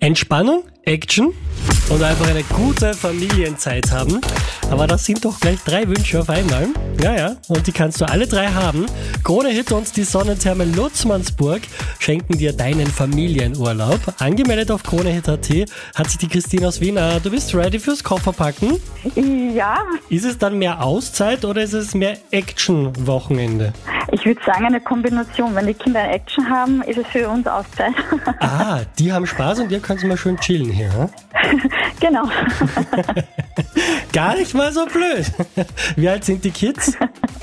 Entspannung, Action und einfach eine gute Familienzeit haben. Aber das sind doch gleich 3 Wünsche auf einmal. Ja, und die kannst du alle 3 haben. Krone Hit und die Sonnentherme Lutzmannsburg schenken dir deinen Familienurlaub. Angemeldet auf KroneHit.at hat sich die Christine aus Wien. Du bist ready fürs Kofferpacken? Ja, Ist es dann mehr Auszeit oder ist es mehr Action-Wochenende? ich würde sagen eine Kombination. Wenn die Kinder Action haben, ist es für uns Auszeit. Die haben Spaß und ihr könnt mal schön chillen hier. Hm? Genau. Gar nicht mal so blöd. Wie alt sind die Kids?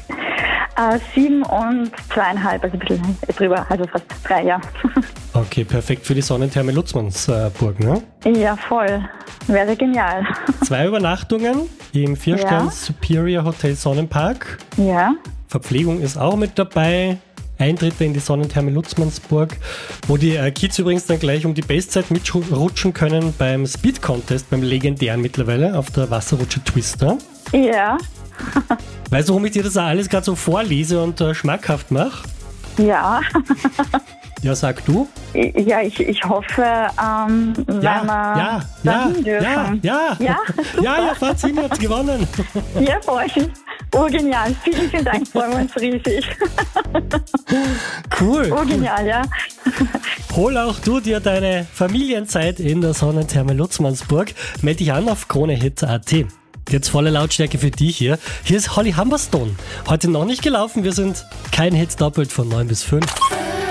7 und 2,5, also ein bisschen drüber, also fast 3 Jahre. Okay, perfekt für die Sonnentherme Lutzmannsburg, ne? Ja, voll. Wäre genial. 2 Übernachtungen im 4-Stern Ja. Superior Hotel Sonnenpark. Ja, Verpflegung ist auch mit dabei. Eintritte in die Sonnentherme Lutzmannsburg, wo die Kids übrigens dann gleich um die Bestzeit mitrutschen können beim Speed Contest, beim legendären mittlerweile, auf der Wasserrutsche Twister. ja, Weißt du, warum ich dir das auch alles gerade so vorlese und schmackhaft mache? ja. Ja, sag du. Ja, ich hoffe, wenn wir dahin dürfen. Ja, Fazin hat's gewonnen. Ja, voll. Urgenial. Vielen Dank, freuen wir uns riesig. Cool. Urgenial, ja. Hol auch du dir deine Familienzeit in der Sonnentherme Lutzmannsburg. Meld dich an auf KroneHit.at. Jetzt volle Lautstärke für dich hier. Hier ist Holly Humberstone. Heute noch nicht gelaufen, wir sind kein Hit doppelt von 9 bis 5.